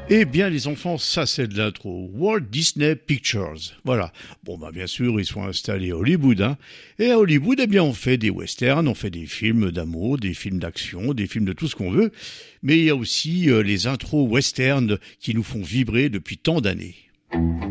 Eh bien les enfants, ça c'est de l'intro. Walt Disney Pictures. Voilà. Bon bah bien sûr, ils sont installés à Hollywood, hein. Et à Hollywood, eh bien on fait des westerns, on fait des films d'amour, des films d'action, des films de tout ce qu'on veut. Mais il y a aussi les intros westerns qui nous font vibrer depuis tant d'années.